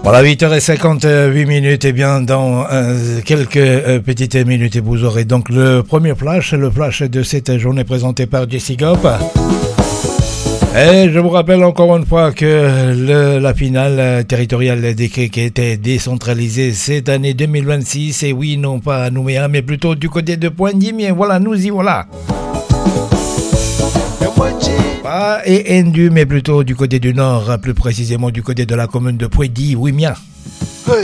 Voilà, 8h58 minutes, et bien dans quelques petites minutes, vous aurez donc le premier flash, le flash de cette journée présenté par Jesse Gop. Et je vous rappelle encore une fois que la finale territoriale des criques était décentralisée cette année 2026, et oui, non pas à Nouméa, mais plutôt du côté de Pointe-Dimier. Voilà, nous y voilà. Pas et Endu, mais plutôt du côté du nord, plus précisément du côté de la commune de Pouédi, oui, mien.